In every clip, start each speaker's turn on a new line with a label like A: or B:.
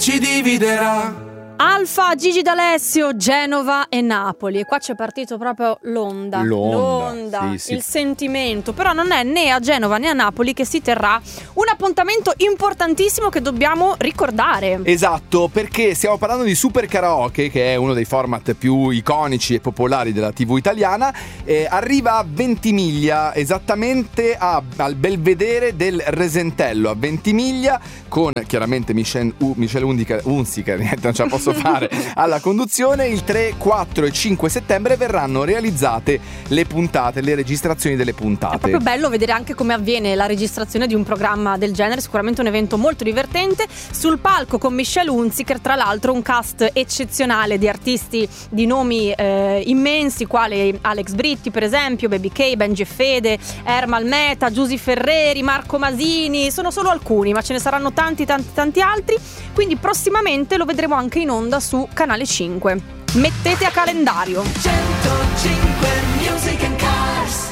A: ci dividerà.
B: Alfa, Gigi D'Alessio, Genova e Napoli. E qua c'è partito proprio l'onda, sì. Il sentimento. Però non è né a Genova né a Napoli che si terrà un appuntamento importantissimo che dobbiamo ricordare.
C: Esatto, perché stiamo parlando di Super Karaoke, che è uno dei format più iconici e popolari della TV italiana. Arriva a Ventimiglia, esattamente al Belvedere del Resentello, a Ventimiglia, con chiaramente Michelle Hunziker, niente, non ce la posso fare, alla conduzione. Il 3, 4 e 5 settembre verranno realizzate le puntate, le registrazioni delle puntate.
B: È proprio bello vedere anche come avviene la registrazione di un programma del genere, sicuramente un evento molto divertente. Sul palco con Michelle Hunziker, tra l'altro un cast eccezionale di artisti di nomi immensi, quali Alex Britti per esempio, Baby K, Benji e Fede, Ermal Meta, Giusy Ferreri, Marco Masini. Sono solo alcuni, ma ce ne saranno tanti altri, quindi prossimamente lo vedremo anche in onda su Canale 5. Mettete a calendario.
A: 105 Music and Cars.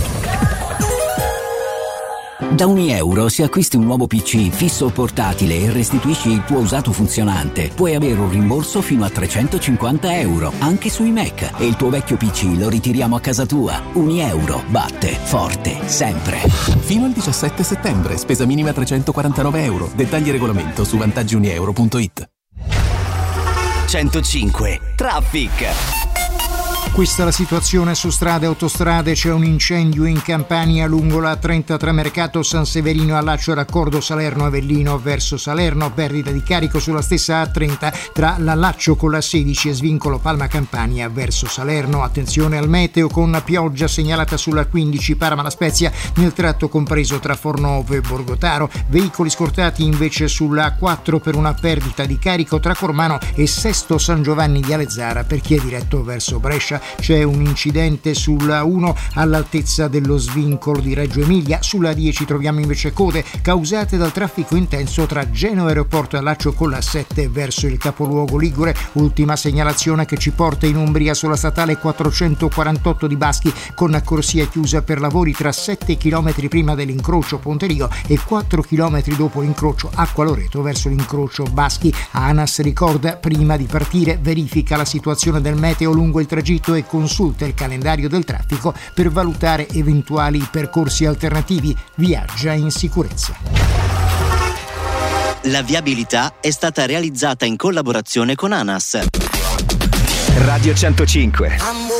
D: Da €1 se acquisti un nuovo PC fisso o portatile e restituisci il tuo usato funzionante, puoi avere un rimborso fino a €350, anche sui Mac, e il tuo vecchio PC lo ritiriamo a casa tua. €1 batte forte sempre.
E: Fino al 17 settembre, spesa minima €349. Dettagli e regolamento su vantaggiunieuro.it.
D: 105 Traffic.
F: Questa è la situazione su strade e autostrade. C'è un incendio in Campania lungo la 33 Mercato San Severino, allaccio raccordo Salerno-Avellino verso Salerno, perdita di carico sulla stessa A30 tra l'allaccio con la 16 e svincolo Palma Campania verso Salerno. Attenzione al meteo con pioggia segnalata sulla 15 Parma La Spezia nel tratto compreso tra Fornovo e Borgotaro. Veicoli scortati invece sulla A4 per una perdita di carico tra Cormano e Sesto San Giovanni di Alezzara per chi è diretto verso Brescia. C'è un incidente sulla 1 all'altezza dello svincolo di Reggio Emilia. Sulla 10 troviamo invece code causate dal traffico intenso tra Genova Aeroporto e allaccio con la 7 verso il capoluogo ligure. Ultima segnalazione che ci porta in Umbria sulla statale 448 di Baschi, con corsia chiusa per lavori tra 7 km prima dell'incrocio Ponterio e 4 km dopo l'incrocio Acqua Loreto verso l'incrocio Baschi. ANAS ricorda: prima di partire verifica la situazione del meteo lungo il tragitto e consulta il calendario del traffico per valutare eventuali percorsi alternativi. Viaggia in sicurezza.
D: La viabilità è stata realizzata in collaborazione con ANAS.
G: Radio 105.